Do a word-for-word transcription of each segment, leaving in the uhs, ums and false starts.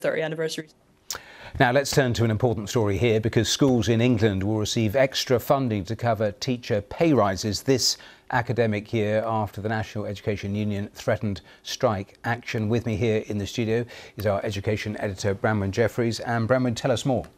thirtieth anniversary. Now let's turn to an important story here, because schools in England will receive extra funding to cover teacher pay rises this academic year after the National Education Union threatened strike action. With me here in the studio is our education editor Branwen Jeffries. And Branwen, tell us more.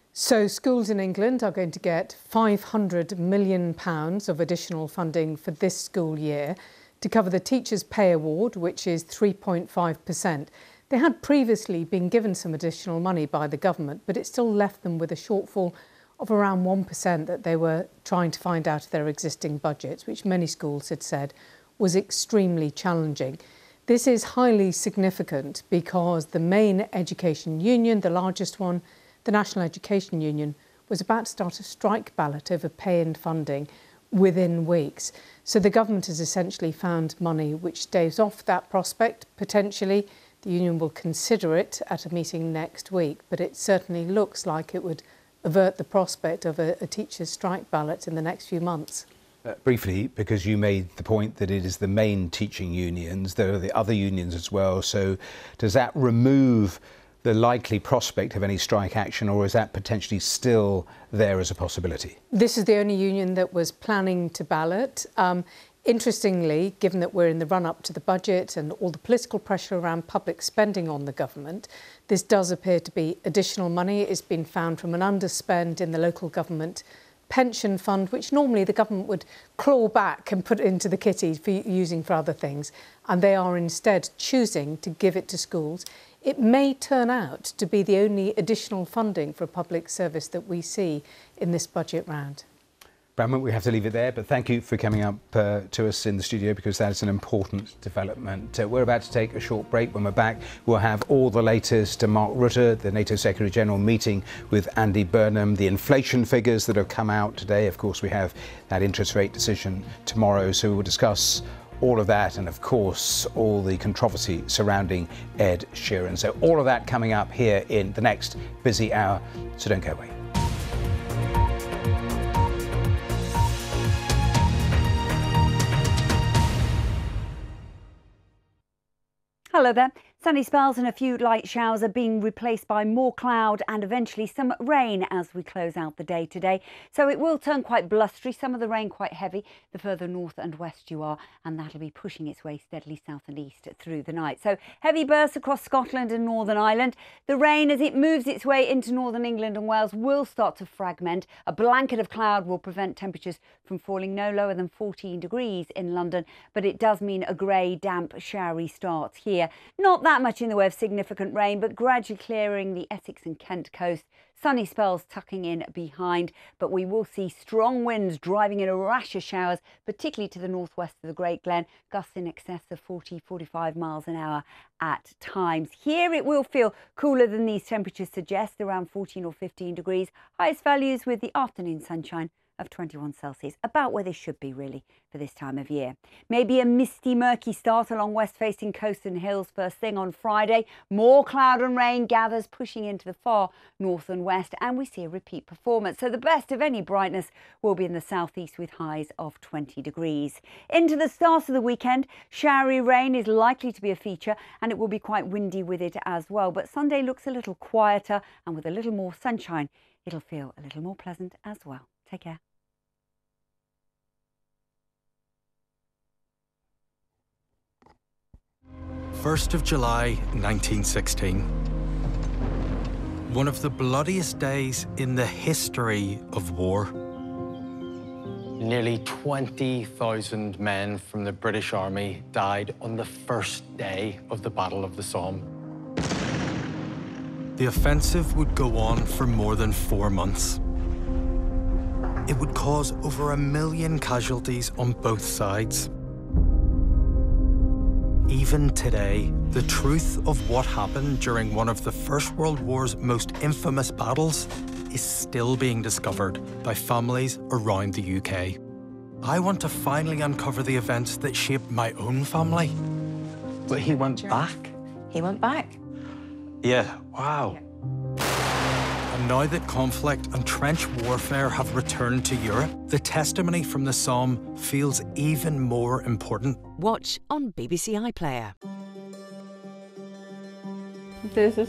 So schools in England are going to get five hundred million pounds of additional funding for this school year to cover the Teachers' Pay Award, which is three point five percent. They had previously been given some additional money by the government, but it still left them with a shortfall of around one percent that they were trying to find out of their existing budgets, which many schools had said was extremely challenging. This is highly significant because the main education union, the largest one, the National Education Union, was about to start a strike ballot over pay and funding within weeks. So the government has essentially found money which staves off that prospect, potentially. The union will consider it at a meeting next week, but it certainly looks like it would avert the prospect of a, a teacher's strike ballot in the next few months. Uh, briefly, because you made the point that it is the main teaching unions, there are the other unions as well, so does that remove the likely prospect of any strike action, or is that potentially still there as a possibility? This is the only union that was planning to ballot. Um, Interestingly, given that we're in the run-up to the budget and all the political pressure around public spending on the government, this does appear to be additional money. It's been found from an underspend in the local government pension fund, which normally the government would claw back and put into the kitty for using for other things, and they are instead choosing to give it to schools. It may turn out to be the only additional funding for a public service that we see in this budget round. Branwen, we have to leave it there, but thank you for coming up uh, to us in the studio, because that is an important development. Uh, we're about to take a short break. When we're back, we'll have all the latest. Mark Rutte, the NATO Secretary General, meeting with Andy Burnham, the inflation figures that have come out today. Of course, we have that interest rate decision tomorrow, so we will discuss all of that, and of course all the controversy surrounding Ed Sheeran. So all of that coming up here in the next busy hour, so don't go away. Hello there. Sunny spells and a few light showers are being replaced by more cloud and eventually some rain as we close out the day today. So it will turn quite blustery, some of the rain quite heavy the further north and west you are, and that'll be pushing its way steadily south and east through the night. So heavy bursts across Scotland and Northern Ireland. The rain, as it moves its way into northern England and Wales, will start to fragment. A blanket of cloud will prevent temperatures from falling no lower than fourteen degrees in London, but it does mean a grey, damp, showery start here. Not that much in the way of significant rain, but gradually clearing the Essex and Kent coast. Sunny spells tucking in behind, but we will see strong winds driving in a rash of showers, particularly to the northwest of the Great Glen, gusts in excess of forty, forty-five miles an hour at times. Here it will feel cooler than these temperatures suggest, around fourteen or fifteen degrees. Highest values with the afternoon sunshine of twenty-one Celsius, about where they should be really for this time of year. Maybe a misty, murky start along west-facing coasts and hills first thing on Friday. More cloud and rain gathers, pushing into the far north and west, and we see a repeat performance. So the best of any brightness will be in the southeast with highs of twenty degrees. Into the start of the weekend, showery rain is likely to be a feature, and it will be quite windy with it as well. But Sunday looks a little quieter, and with a little more sunshine, it'll feel a little more pleasant as well. Take care. first of July nineteen sixteen. One of the bloodiest days in the history of war. Nearly twenty thousand men from the British Army died on the first day of the Battle of the Somme. The offensive would go on for more than four months. It would cause over a million casualties on both sides. Even today, the truth of what happened during one of the First World War's most infamous battles is still being discovered by families around the U K. I want to finally uncover the events that shaped my own family. But he went back? He went back? Yeah, wow. And now that conflict and trench warfare have returned to Europe, the testimony from the Somme feels even more important. Watch on B B C iPlayer. This is